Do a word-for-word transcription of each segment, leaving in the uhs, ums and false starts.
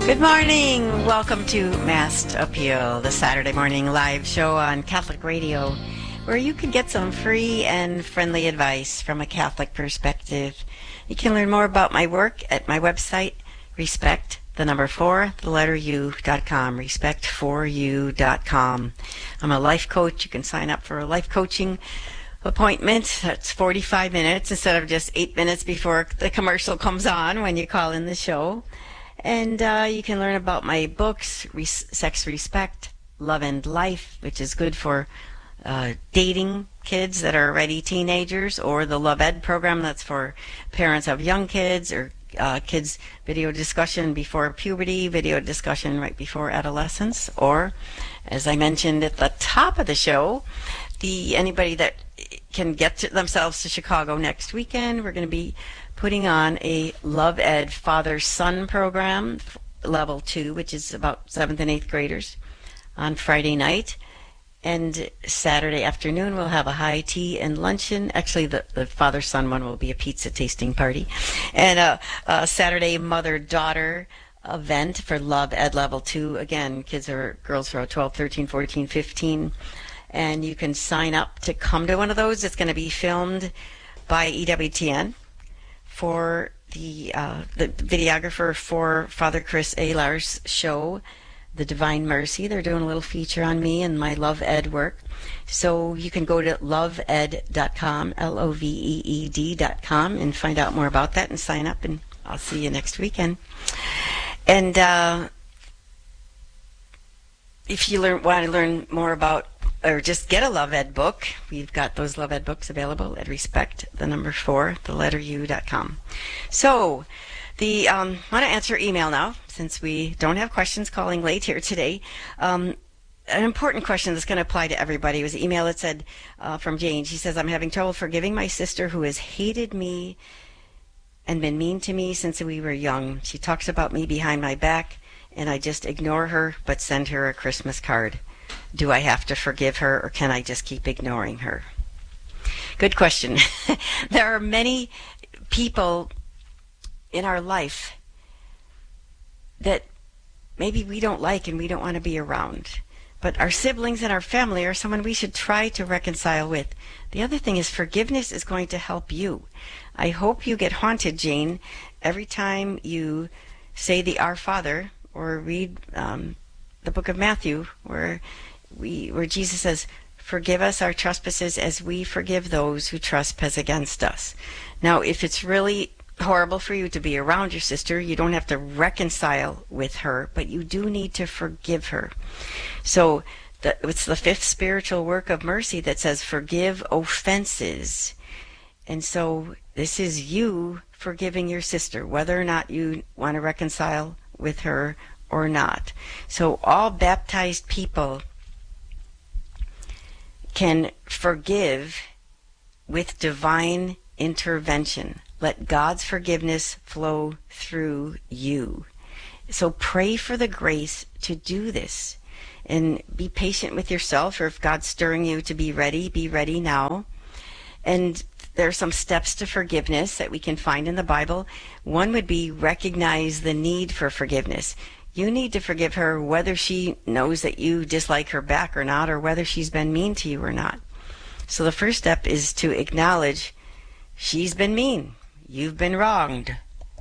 Good morning. Welcome to Mass Appeal, the Saturday morning live show on Catholic Radio, where you can get some free and friendly advice from a Catholic perspective. You can learn more about my work at my website, respect, the number four, the letter U dot com, respect for you dot com. I'm a life coach. You can sign up for a life coaching appointment. That's forty-five minutes instead of just eight minutes before the commercial comes on when you call in the show. And uh, you can learn about my books, Re- Sex, Respect, Love and Life, which is good for uh, dating kids that are already teenagers, or the Love Ed program that's for parents of young kids, or uh, kids video discussion before puberty, video discussion right before adolescence, or, as I mentioned at the top of the show, the anybody that can get to themselves to Chicago next weekend, we're going to be putting on a Love Ed Father-Son program, level two, which is about seventh and eighth graders, on Friday night. And Saturday afternoon, we'll have a high tea and luncheon. Actually, the, the father-son one will be a pizza tasting party. And a, a Saturday mother-daughter event for Love Ed Level two. Again, kids are girls are twelve, thirteen, fourteen, fifteen. And you can sign up to come to one of those. It's going to be filmed by E W T N. For the uh, the videographer for Father Chris Alar's show, The Divine Mercy. They're doing a little feature on me and my Love Ed work. So you can go to love ed dot com, L O V E E D dot com, and find out more about that and sign up, and I'll see you next weekend. And uh, if you learn, want to learn more about or just get a Love Ed book, we've got those Love Ed books available at respect, the number four, the letter U dot com. So, the um, I want to answer email now, since we don't have questions calling late here today. Um, an important question that's going to apply to everybody was an email that said uh, from Jane. She says, I'm having trouble forgiving my sister who has hated me and been mean to me since we were young. She talks about me behind my back, and I just ignore her but send her a Christmas card. Do I have to forgive her, or can I just keep ignoring her? Good question. There are many people in our life that maybe we don't like and we don't want to be around. But our siblings and our family are someone we should try to reconcile with. The other thing is forgiveness is going to help you. I hope you get haunted, Jane, every time you say the Our Father or read um, the book of Matthew, where we where Jesus says, forgive us our trespasses as we forgive those who trespass against us. Now, if it's really horrible for you to be around your sister, you don't have to reconcile with her, but you do need to forgive her. So the, it's the fifth spiritual work of mercy that says forgive offenses. And so this is you forgiving your sister, whether or not you want to reconcile with her or not. So all baptized people can forgive with divine intervention. Let God's forgiveness flow through you. So pray for the grace to do this, and be patient with yourself, or if God's stirring you to be ready, be ready now. And there are some steps to forgiveness that we can find in the Bible. One would be recognize the need for forgiveness. You need to forgive her whether she knows that you dislike her back or not, or whether she's been mean to you or not. So the first step is to acknowledge she's been mean. You've been wronged.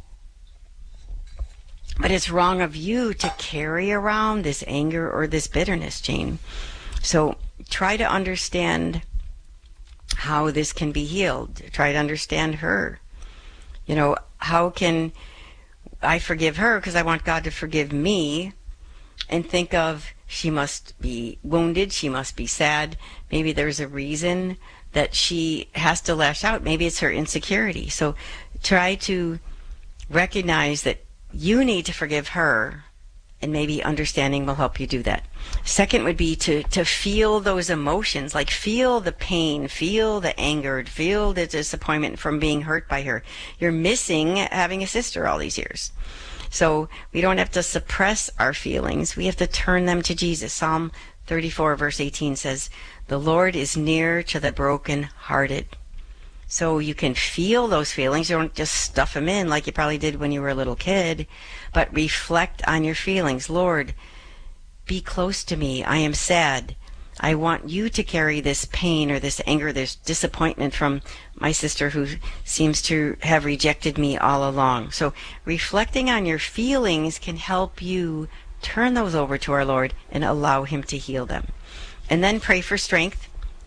But it's wrong of you to carry around this anger or this bitterness, Jane. So try to understand how this can be healed. Try to understand her. You know, how can I forgive her because I want God to forgive me, and think of she must be wounded, she must be sad. Maybe there's a reason that she has to lash out. Maybe it's her insecurity. So try to recognize that you need to forgive her, and maybe understanding will help you do that. Second would be to, to feel those emotions, like feel the pain, feel the anger, feel the disappointment from being hurt by her. You're missing having a sister all these years. So we don't have to suppress our feelings. We have to turn them to Jesus. Psalm thirty-four verse eighteen says, the Lord is near to the brokenhearted. so you can feel those feelings. You don't just stuff them in like you probably did when you were a little kid, but reflect on your feelings. Lord, be close to me. I am sad. I want you to carry this pain or this anger, this disappointment from my sister who seems to have rejected me all along. So reflecting on your feelings can help you turn those over to our Lord and allow him to heal them. And then pray for strength.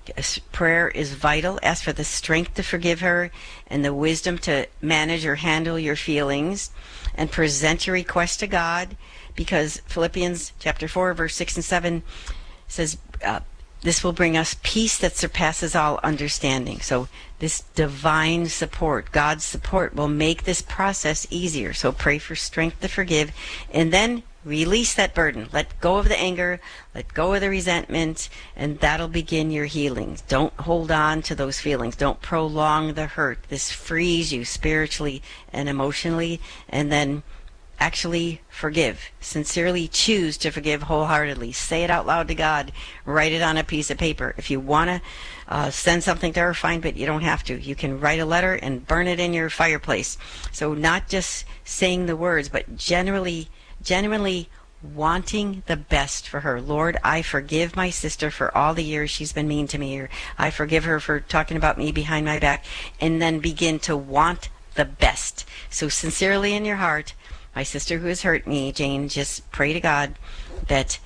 Prayer is vital. Ask for the strength to forgive her and the wisdom to manage or handle your feelings, and present your request to God, because Philippians chapter four, verse six and seven says, uh, this will bring us peace that surpasses all understanding. So this divine support, God's support, will make this process easier. So pray for strength to forgive, and then release that burden. Let go of the anger, let go of the resentment, and that'll begin your healing. Don't hold on to those feelings. Don't prolong the hurt. This frees you spiritually and emotionally, and then actually forgive. Sincerely choose to forgive wholeheartedly. Say it out loud to God. Write it on a piece of paper. If you want to uh, send something to her, fine, but you don't have to. You can write a letter and burn it in your fireplace. So not just saying the words, but generally, genuinely wanting the best for her. Lord, I forgive my sister for all the years she's been mean to me, or I forgive her for talking about me behind my back, and then begin to want the best. So sincerely in your heart, my sister who has hurt me, Jane, just pray to God that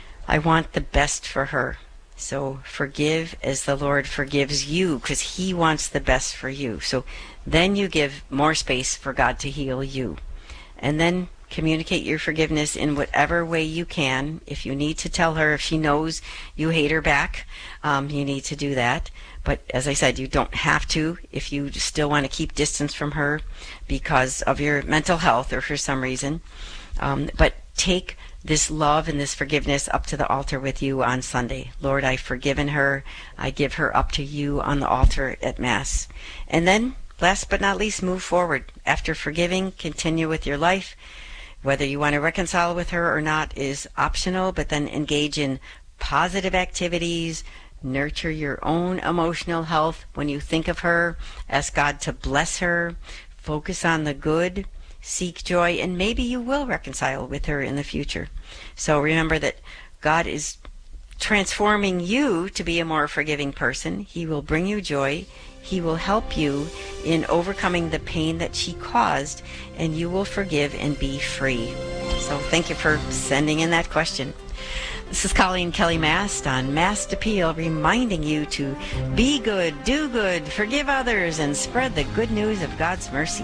I want the best for her. So forgive as the Lord forgives you, because he wants the best for you. So then you give more space for God to heal you. And then communicate your forgiveness in whatever way you can. If you need to tell her, if she knows you hate her back, um, you need to do that. But as I said, you don't have to if you still want to keep distance from her because of your mental health or for some reason. Um, but take this love and this forgiveness up to the altar with you on Sunday. Lord, I've forgiven her. I give her up to you on the altar at Mass. And then, last but not least, move forward. After forgiving, continue with your life. Whether you want to reconcile with her or not is optional, but then engage in positive activities. Nurture your own emotional health when you think of her. Ask God to bless her. Focus on the good. Seek joy, and maybe you will reconcile with her in the future. So remember that God is transforming you to be a more forgiving person. He will bring you joy. He will help you in overcoming the pain that she caused, and you will forgive and be free. So thank you for sending in that question. This is Colleen Kelly Mast on Mast Appeal, reminding you to be good, do good, forgive others, and spread the good news of God's mercy.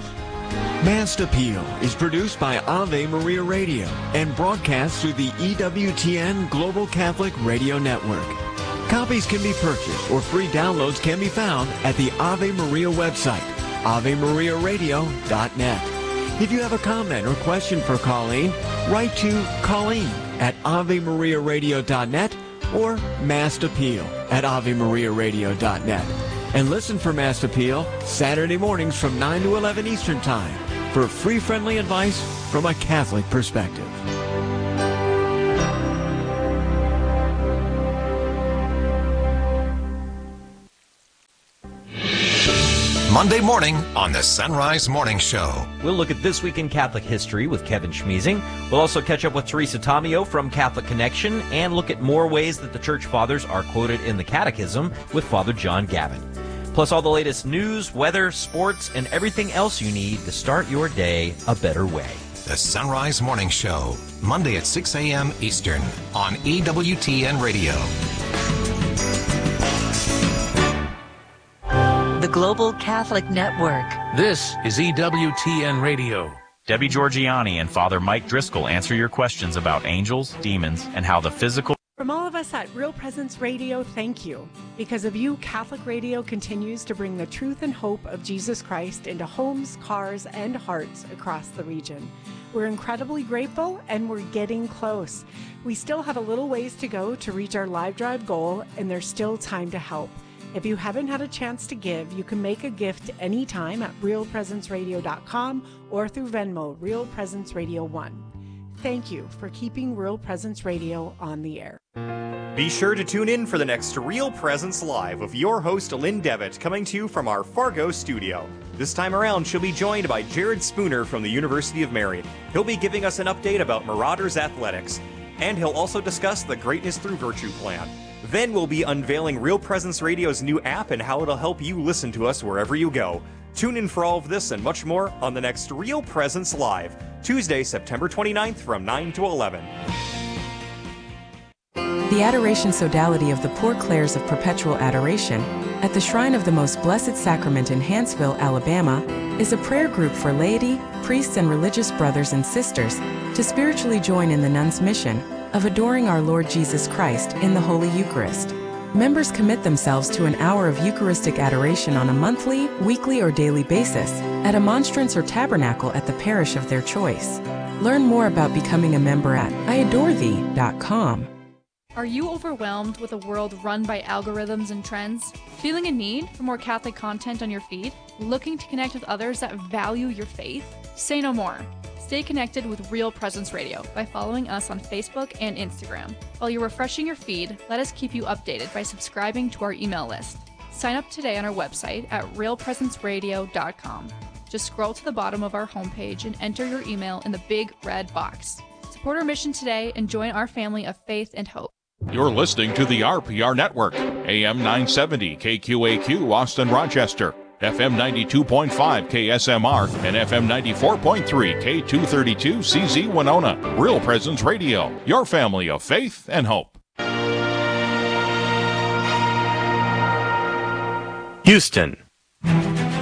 Mast Appeal is produced by Ave Maria Radio and broadcast through the E W T N Global Catholic Radio Network. Copies can be purchased or free downloads can be found at the Ave Maria website, ave maria radio dot net. If you have a comment or question for Colleen, write to Colleen at ave maria radio dot net or Mast Appeal at ave maria radio dot net. And listen for Mast Appeal Saturday mornings from nine to eleven Eastern Time for free, friendly advice from a Catholic perspective. Monday morning on the Sunrise Morning Show. We'll look at This Week in Catholic History with Kevin Schmeezing. We'll also catch up with Teresa Tomeo from Catholic Connection and look at more ways that the Church Fathers are quoted in the Catechism with Father John Gavin. Plus all the latest news, weather, sports, and everything else you need to start your day a better way. The Sunrise Morning Show, Monday at six a.m. Eastern on E W T N Radio. The Global Catholic Network. This is E W T N Radio. Debbie Georgiani and Father Mike Driscoll answer your questions about angels, demons, and how the physical... From all of us at Real Presence Radio, thank you. Because of you, Catholic Radio continues to bring the truth and hope of Jesus Christ into homes, cars, and hearts across the region. We're incredibly grateful, and we're getting close. We still have a little ways to go to reach our live drive goal, and there's still time to help. If you haven't had a chance to give, you can make a gift anytime at real presence radio dot com or through Venmo, Real Presence Radio one. Thank you for keeping Real Presence Radio on the air. Be sure to tune in for the next Real Presence Live with your host, Lynn Devitt, coming to you from our Fargo studio. This time around, she'll be joined by Jared Spooner from the University of Mary. He'll be giving us an update about Marauders Athletics, and he'll also discuss the Greatness Through Virtue plan. Then we'll be unveiling Real Presence Radio's new app and how it'll help you listen to us wherever you go. Tune in for all of this and much more on the next Real Presence Live, Tuesday, September twenty-ninth from nine to eleven. The Adoration Sodality of the Poor Clares of Perpetual Adoration at the Shrine of the Most Blessed Sacrament in Hanceville, Alabama, is a prayer group for laity, priests, and religious brothers and sisters to spiritually join in the nuns' mission of adoring our Lord Jesus Christ in the Holy Eucharist. Members commit themselves to an hour of Eucharistic adoration on a monthly, weekly, or daily basis at a monstrance or tabernacle at the parish of their choice. Learn more about becoming a member at I adore thee dot com. Are you overwhelmed with a world run by algorithms and trends? Feeling a need for more Catholic content on your feed? Looking to connect with others that value your faith? Say no more. Stay connected with Real Presence Radio by following us on Facebook and Instagram. While you're refreshing your feed, let us keep you updated by subscribing to our email list. Sign up today on our website at real presence radio dot com. Just scroll to the bottom of our homepage and enter your email in the big red box. Support our mission today and join our family of faith and hope. You're listening to the R P R Network, A M nine seventy K Q A Q, Austin, Rochester, F M ninety-two point five K S M R, and F M ninety-four point three K two thirty-two C Z Winona. Real Presence Radio, your family of faith and hope. Houston.